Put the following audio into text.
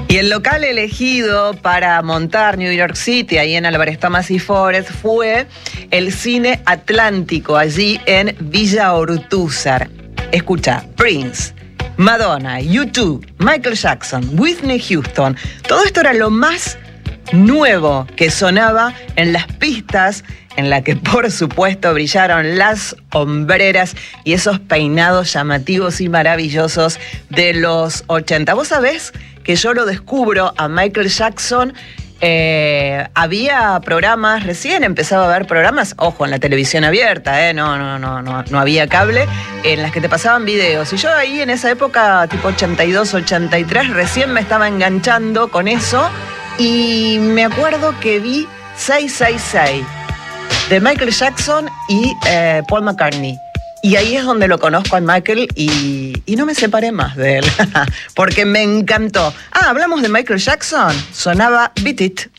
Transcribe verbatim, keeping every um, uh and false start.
Y el local elegido para montar New York City, ahí en Álvarez Thomas y Forest, fue el Cine Atlántico, allí en Villa Ortúzar. Escucha, Prince, Madonna, U dos, Michael Jackson, Whitney Houston. Todo esto era lo más nuevo que sonaba en las pistas en la que, por supuesto, brillaron las hombreras y esos peinados llamativos y maravillosos de los ochenta. ¿Vos sabés que yo lo descubro a Michael Jackson? Eh, había programas, recién empezaba a haber programas, ojo, en la televisión abierta, eh, no, no, no, no, no había cable, en las que te pasaban videos. Y yo ahí en esa época, tipo ochenta y dos, ochenta y tres, recién me estaba enganchando con eso. Y me acuerdo que vi seis seis seis de Michael Jackson y eh, Paul McCartney. Y ahí es donde lo conozco a Michael y, y no me separé más de él, porque me encantó. Ah, hablamos de Michael Jackson, sonaba Beat It.